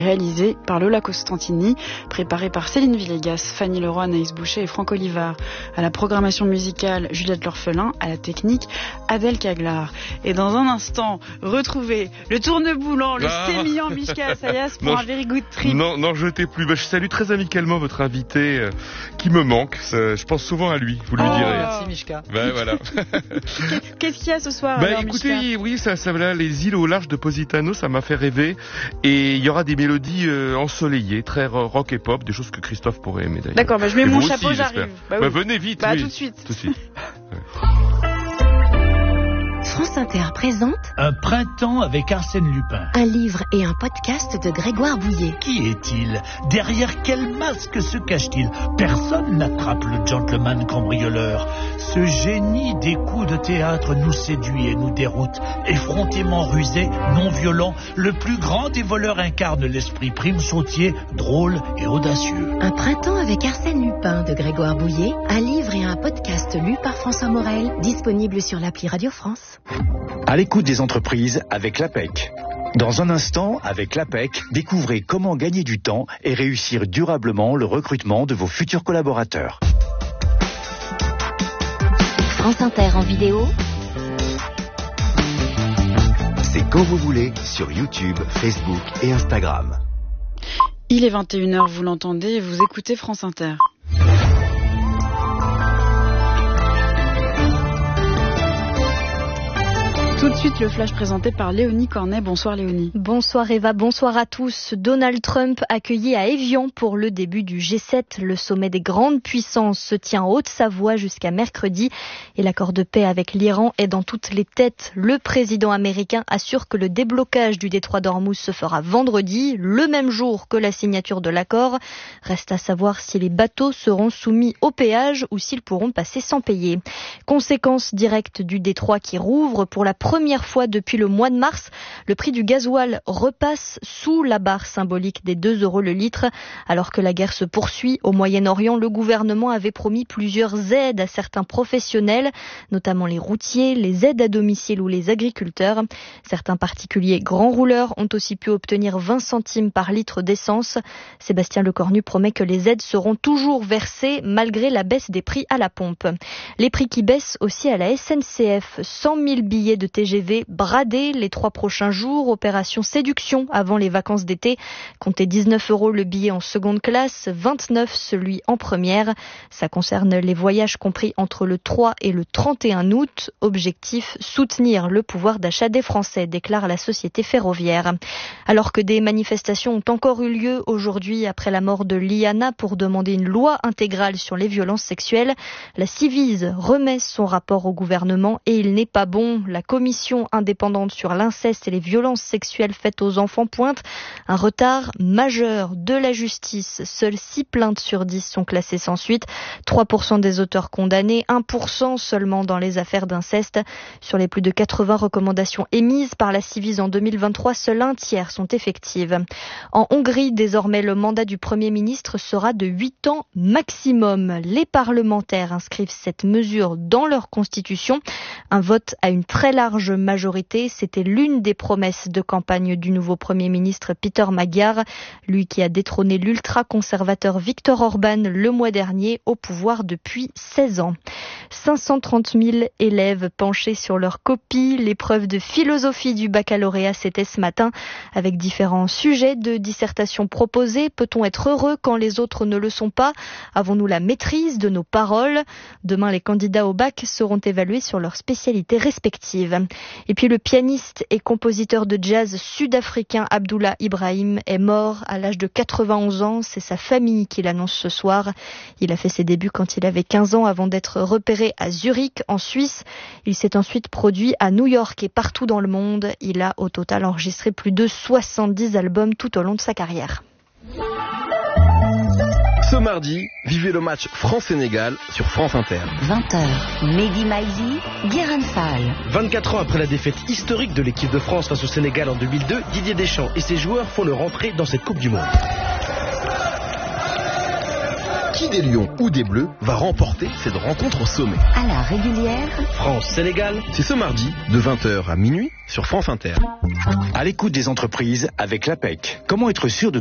Réalisé par Lola Costantini, préparé par Céline Villegas, Fanny Leroy, Anaïs Boucher et Franck Olivard. À la programmation musicale, Juliette L'Orphelin. À la technique, Adèle Caglar. Et dans un instant, retrouvez le tourneboulant, le sémillant Mishka Assayas pour un very good trip. Non, je t'ai plus. Je salue très amicalement votre invité qui me manque. Je pense souvent à lui, vous lui direz. Merci Mishka. Voilà. Qu'est-ce qu'il y a ce soir alors, écoutez, Mishka? oui, ça là, les îles au large de Positano, ça m'a fait rêver. Et il y aura des mélodies ensoleillées, très rock et pop, des choses que Christophe pourrait aimer d'ailleurs. D'accord, je mets mon chapeau, j'arrive. Venez vite. Oui. Tout de suite. France Inter présente Un printemps avec Arsène Lupin. un livre et un podcast de Grégoire Bouillet. Qui est-il? Derrière quel masque se cache-t-il? Personne n'attrape le gentleman cambrioleur. Ce génie des coups de théâtre nous séduit et nous déroute. Effrontément rusé, non violent, le plus grand des voleurs incarne l'esprit prime sautier, drôle et audacieux. Un printemps avec Arsène Lupin de Grégoire Bouillet, un livre et un podcast lu par François Morel, disponible sur l'appli Radio France. À l'écoute des entreprises avec l'APEC. Dans un instant, avec l'APEC, découvrez comment gagner du temps et réussir durablement le recrutement de vos futurs collaborateurs. France Inter en vidéo, C'est quand vous voulez sur YouTube, Facebook et Instagram. Il est 21h, vous l'entendez, et vous écoutez France Inter. Tout de suite, le flash présenté par Léonie Cornet. Bonsoir Léonie. Bonsoir Eva, bonsoir à tous. Donald Trump accueilli à Évian pour le début du G7. Le sommet des grandes puissances se tient en Haute-Savoie jusqu'à mercredi. Et l'accord de paix avec l'Iran est dans toutes les têtes. Le président américain assure que le déblocage du détroit d'Ormuz se fera vendredi, le même jour que la signature de l'accord. Reste à savoir si les bateaux seront soumis au péage ou s'ils pourront passer sans payer. Conséquence directe du détroit qui rouvre pour la première fois depuis le mois de mars, le prix du gasoil repasse sous la barre symbolique des 2 € le litre. Alors que la guerre se poursuit au Moyen-Orient, le gouvernement avait promis plusieurs aides à certains professionnels, notamment les routiers, les aides à domicile ou les agriculteurs. Certains particuliers grands rouleurs ont aussi pu obtenir 20 centimes par litre d'essence. Sébastien Lecornu promet que les aides seront toujours versées malgré la baisse des prix à la pompe. Les prix qui baissent aussi à la SNCF. 100 000 billets de TGV bradés les 3 prochains jours. Opération séduction avant les vacances d'été. Comptez 19 € le billet en seconde classe, 29 celui en première. Ça concerne les voyages compris entre le 3 et le 31 août. Objectif, soutenir le pouvoir d'achat des Français, déclare la société ferroviaire. Alors que des manifestations ont encore eu lieu aujourd'hui après la mort de Liana pour demander une loi intégrale sur les violences sexuelles, la Civise remet son rapport au gouvernement et il n'est pas bon. La commission indépendante sur l'inceste et les violences sexuelles faites aux enfants pointe un retard majeur de la justice. Seules 6 plaintes sur 10 sont classées sans suite. 3% des auteurs condamnés, 1% seulement dans les affaires d'inceste. Sur les plus de 80 recommandations émises par la Civise en 2023, seul un tiers sont effectives. En Hongrie, désormais, le mandat du Premier ministre sera de 8 ans maximum. Les parlementaires inscrivent cette mesure dans leur constitution. Un vote à une très large majorité, c'était l'une des promesses de campagne du nouveau Premier ministre Peter Magyar, lui qui a détrôné l'ultra-conservateur Viktor Orban le mois dernier au pouvoir depuis 16 ans. 530 000 élèves penchés sur leur copie. L'épreuve de philosophie du baccalauréat, c'était ce matin, avec différents sujets de dissertation proposés. Peut-on être heureux quand les autres ne le sont pas? Avons-nous la maîtrise de nos paroles? Demain, les candidats au bac seront évalués sur leur spécialité respective. Et puis le pianiste et compositeur de jazz sud-africain Abdullah Ibrahim est mort à l'âge de 91 ans. C'est sa famille qui l'annonce ce soir. Il a fait ses débuts quand il avait 15 ans avant d'être repéré à Zurich, en Suisse. Il s'est ensuite produit à New York et partout dans le monde. Il a au total enregistré plus de 70 albums tout au long de sa carrière. Ce mardi, vivez le match France-Sénégal sur France Inter. 20h, Mehdi Maizi, Guérin Fall. 24 ans après la défaite historique de l'équipe de France face au Sénégal en 2002, Didier Deschamps et ses joueurs font leur entrée dans cette Coupe du Monde. Qui des Lions ou des Bleus va remporter cette rencontre au sommet? À la régulière, France-Sénégal, c'est ce mardi de 20h à minuit sur France Inter. À l'écoute des entreprises avec l'APEC. Comment être sûr de